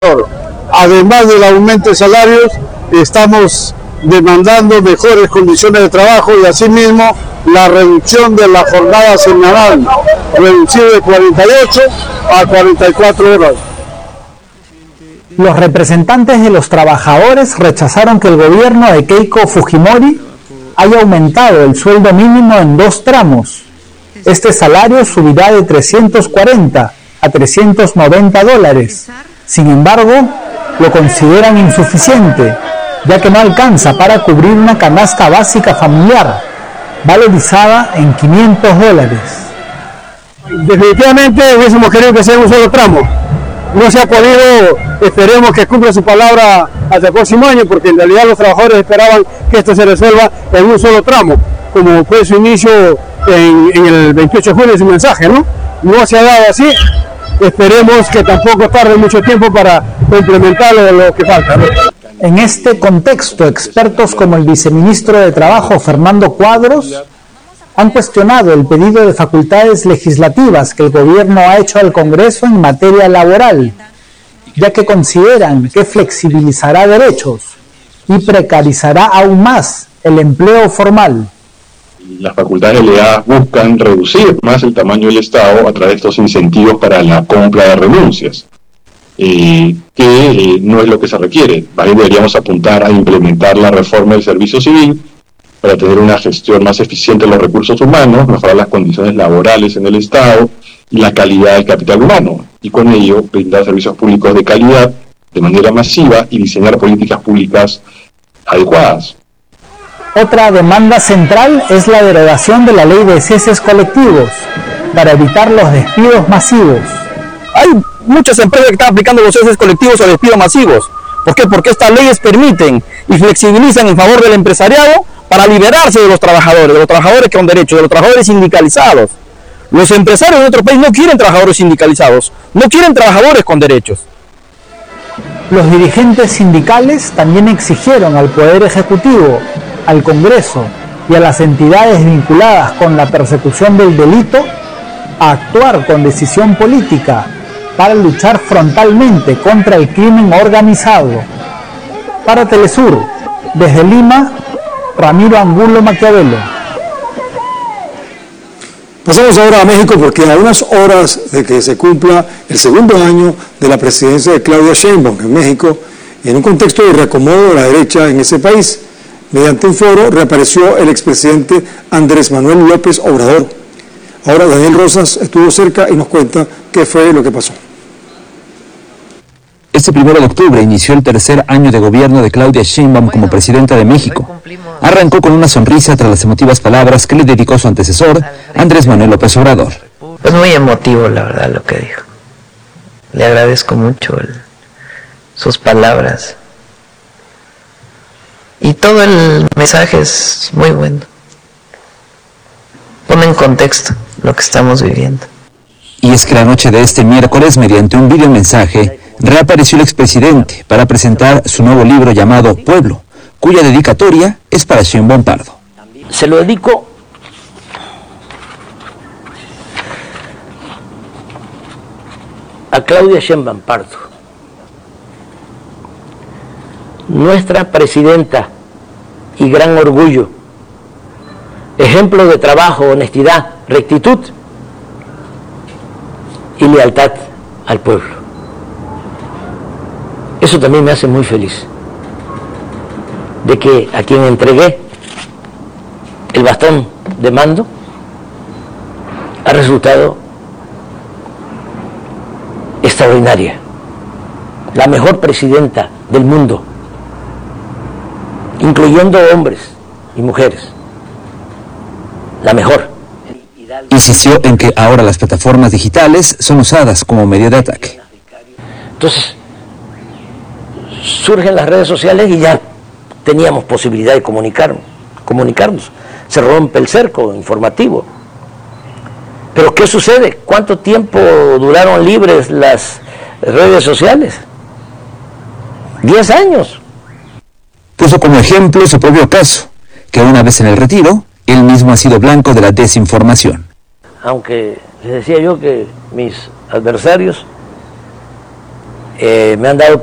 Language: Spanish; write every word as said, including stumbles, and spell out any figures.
Además del aumento de salarios, estamos demandando mejores condiciones de trabajo y asimismo la reducción de la jornada semanal, reducida de cuarenta y ocho a cuarenta y cuatro horas. Los representantes de los trabajadores rechazaron que el gobierno de Keiko Fujimori haya aumentado el sueldo mínimo en dos tramos. Este salario subirá de trescientos cuarenta a trescientos noventa dólares. Sin embargo, lo consideran insuficiente, ya que no alcanza para cubrir una canasta básica familiar, valorizada en quinientos dólares. Definitivamente hubiésemos querido que sea un solo tramo. No se ha podido, esperemos que cumpla su palabra hasta el próximo año, porque en realidad los trabajadores esperaban que esto se resuelva en un solo tramo, como fue su inicio en, en el veintiocho de julio de su mensaje, ¿no? No se ha dado así, esperemos que tampoco tarde mucho tiempo para implementar lo, lo que falta, ¿no? En este contexto, expertos como el viceministro de Trabajo, Fernando Cuadros, han cuestionado el pedido de facultades legislativas que el gobierno ha hecho al Congreso en materia laboral, ya que consideran que flexibilizará derechos y precarizará aún más el empleo formal. Las facultades delegadas buscan reducir más el tamaño del Estado a través de estos incentivos para la compra de renuncias, eh, que eh, no es lo que se requiere. Ahí deberíamos apuntar a implementar la reforma del servicio civil para tener una gestión más eficiente de los recursos humanos, mejorar las condiciones laborales en el Estado y la calidad del capital humano, y con ello brindar servicios públicos de calidad de manera masiva y diseñar políticas públicas adecuadas. Otra demanda central es la derogación de la ley de ceses colectivos para evitar los despidos masivos. Hay muchas empresas que están aplicando los ceses colectivos o despidos masivos. ¿Por qué? Porque estas leyes permiten y flexibilizan en favor del empresariado para liberarse de los trabajadores, de los trabajadores con derechos, de los trabajadores sindicalizados. Los empresarios de nuestro país no quieren trabajadores sindicalizados, no quieren trabajadores con derechos. Los dirigentes sindicales también exigieron al Poder Ejecutivo, al Congreso y a las entidades vinculadas con la persecución del delito a actuar con decisión política para luchar frontalmente contra el crimen organizado. Para Telesur, desde Lima, Ramiro Angulo Maquiavelo. Pasamos ahora a México, porque a unas horas de que se cumpla el segundo año de la presidencia de Claudia Sheinbaum en México, y en un contexto de reacomodo de la derecha en ese país, mediante un foro reapareció el expresidente Andrés Manuel López Obrador. Ahora Daniel Rosas estuvo cerca y nos cuenta qué fue lo que pasó. Este primero de octubre inició el tercer año de gobierno de Claudia Sheinbaum como presidenta de México. Arrancó con una sonrisa tras las emotivas palabras que le dedicó su antecesor, Andrés Manuel López Obrador. Pues muy emotivo, la verdad, lo que dijo. Le agradezco mucho el, sus palabras. Y todo el mensaje es muy bueno. Pone en contexto lo que estamos viviendo. Y es que la noche de este miércoles, mediante un videomensaje, reapareció el expresidente para presentar su nuevo libro llamado Pueblo, cuya dedicatoria es para Sheinbaum Pardo. Se lo dedico a Claudia Sheinbaum Pardo, nuestra presidenta y gran orgullo, ejemplo de trabajo, honestidad, rectitud y lealtad al pueblo. Eso también me hace muy feliz, de que a quien entregué el bastón de mando ha resultado extraordinaria, la mejor presidenta del mundo, incluyendo hombres y mujeres, la mejor. Insistió en que ahora las plataformas digitales son usadas como medio de ataque. Entonces, surgen las redes sociales y ya teníamos posibilidad de comunicar, comunicarnos. Se rompe el cerco informativo. Pero ¿qué sucede? ¿Cuánto tiempo duraron libres las redes sociales? Diez años. Puso como ejemplo su propio caso, que una vez en el retiro, él mismo ha sido blanco de la desinformación. Aunque les decía yo que mis adversarios eh, me han dado